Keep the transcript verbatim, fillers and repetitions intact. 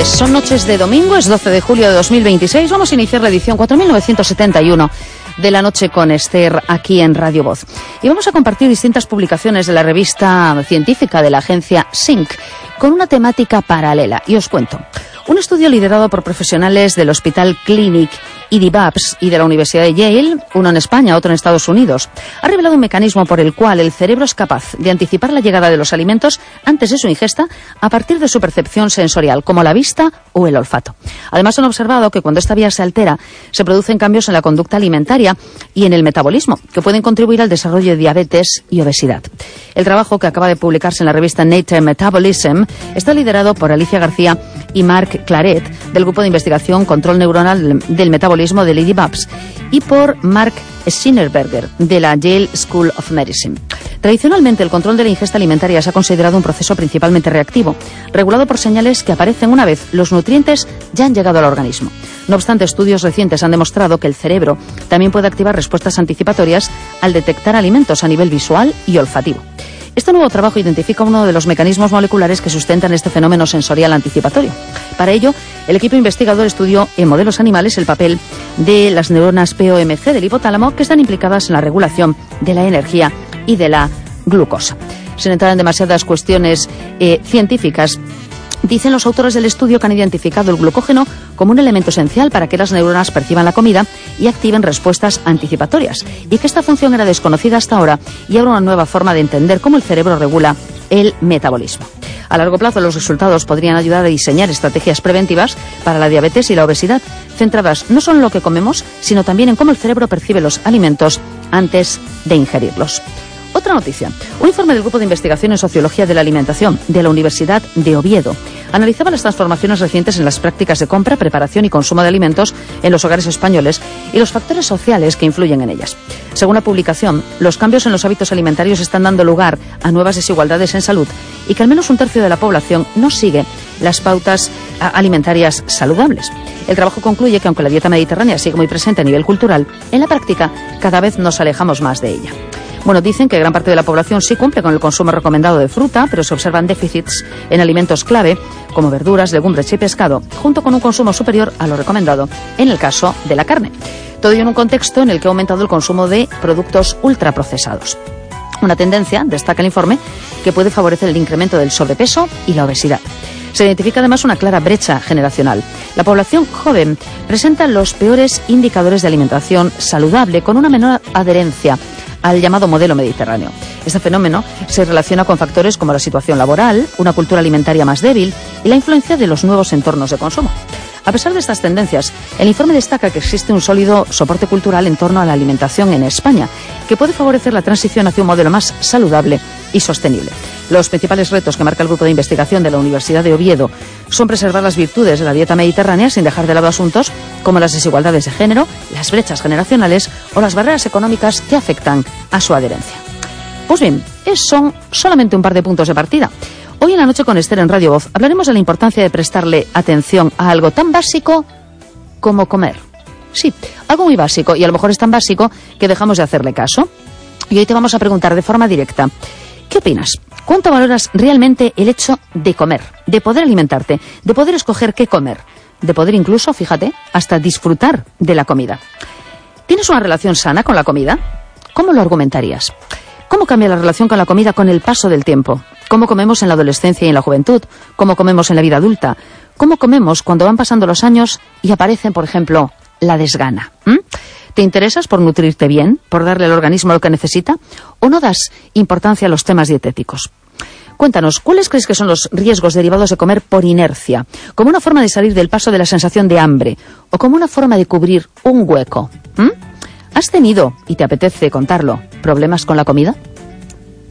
noches, son noches de domingo, es doce de julio de dos mil veintiséis. Vamos a iniciar la edición cuatro mil novecientos setenta y uno de La Noche con Esther aquí en Radio Voz. Y vamos a compartir distintas publicaciones de la revista científica de la agencia S I N C con una temática paralela. Y os cuento. Un estudio liderado por profesionales del Hospital Clínic y de B A P S y de la Universidad de Yale, uno en España, otro en Estados Unidos, ha revelado un mecanismo por el cual el cerebro es capaz de anticipar la llegada de los alimentos antes de su ingesta a partir de su percepción sensorial, como la vista o el olfato. Además, han observado que cuando esta vía se altera, se producen cambios en la conducta alimentaria y en el metabolismo, que pueden contribuir al desarrollo de diabetes y obesidad. El trabajo, que acaba de publicarse en la revista Nature Metabolism, está liderado por Alicia García y Marc Claret, del Grupo de Investigación Control Neuronal del Metabolismo del I D B A P S, y por Mark Schinnerberger, de la Yale School of Medicine. Tradicionalmente, el control de la ingesta alimentaria se ha considerado un proceso principalmente reactivo, regulado por señales que aparecen una vez los nutrientes ya han llegado al organismo. No obstante, estudios recientes han demostrado que el cerebro también puede activar respuestas anticipatorias al detectar alimentos a nivel visual y olfativo. Este nuevo trabajo identifica uno de los mecanismos moleculares que sustentan este fenómeno sensorial anticipatorio. Para ello, el equipo investigador estudió en modelos animales el papel de las neuronas P O M C del hipotálamo, que están implicadas en la regulación de la energía y de la glucosa. Sin entrar en demasiadas cuestiones eh, científicas, dicen los autores del estudio que han identificado el glucógeno como un elemento esencial para que las neuronas perciban la comida y activen respuestas anticipatorias, y que esta función era desconocida hasta ahora y abre una nueva forma de entender cómo el cerebro regula el metabolismo. A largo plazo, los resultados podrían ayudar a diseñar estrategias preventivas para la diabetes y la obesidad, centradas no solo en lo que comemos, sino también en cómo el cerebro percibe los alimentos antes de ingerirlos. Otra noticia. Un informe del Grupo de Investigación en Sociología de la Alimentación de la Universidad de Oviedo analizaba las transformaciones recientes en las prácticas de compra, preparación y consumo de alimentos en los hogares españoles y los factores sociales que influyen en ellas. Según la publicación, los cambios en los hábitos alimentarios están dando lugar a nuevas desigualdades en salud y que al menos un tercio de la población no sigue las pautas alimentarias saludables. El trabajo concluye que aunque la dieta mediterránea sigue muy presente a nivel cultural, en la práctica cada vez nos alejamos más de ella. Bueno, dicen que gran parte de la población sí cumple con el consumo recomendado de fruta, pero se observan déficits en alimentos clave, como verduras, legumbres y pescado, junto con un consumo superior a lo recomendado en el caso de la carne. Todo ello en un contexto en el que ha aumentado el consumo de productos ultraprocesados. Una tendencia, destaca el informe, que puede favorecer el incremento del sobrepeso y la obesidad. Se identifica además una clara brecha generacional. La población joven presenta los peores indicadores de alimentación saludable, con una menor adherencia al llamado modelo mediterráneo. Este fenómeno se relaciona con factores como la situación laboral, una cultura alimentaria más débil y la influencia de los nuevos entornos de consumo. A pesar de estas tendencias, el informe destaca que existe un sólido soporte cultural en torno a la alimentación en España, que puede favorecer la transición hacia un modelo más saludable y sostenible. Los principales retos que marca el Grupo de Investigación de la Universidad de Oviedo son preservar las virtudes de la dieta mediterránea sin dejar de lado asuntos como las desigualdades de género, las brechas generacionales o las barreras económicas que afectan a su adherencia. Pues bien, son solamente un par de puntos de partida. Hoy en La Noche con Esther en Radio Voz hablaremos de la importancia de prestarle atención a algo tan básico como comer. Sí, algo muy básico, y a lo mejor es tan básico que dejamos de hacerle caso. Y hoy te vamos a preguntar de forma directa, ¿qué opinas? ¿Cuánto valoras realmente el hecho de comer, de poder alimentarte, de poder escoger qué comer, de poder incluso, fíjate, hasta disfrutar de la comida? ¿Tienes una relación sana con la comida? ¿Cómo lo argumentarías? ¿Cómo cambia la relación con la comida con el paso del tiempo? ¿Cómo comemos en la adolescencia y en la juventud? ¿Cómo comemos en la vida adulta? ¿Cómo comemos cuando van pasando los años y aparecen, por ejemplo, la desgana? ¿Mm? ¿Te interesas por nutrirte bien, por darle al organismo lo que necesita? ¿O no das importancia a los temas dietéticos? Cuéntanos, ¿cuáles crees que son los riesgos derivados de comer por inercia? ¿Como una forma de salir del paso de la sensación de hambre? ¿O como una forma de cubrir un hueco? ¿Mm? ¿Has tenido, y te apetece contarlo, problemas con la comida?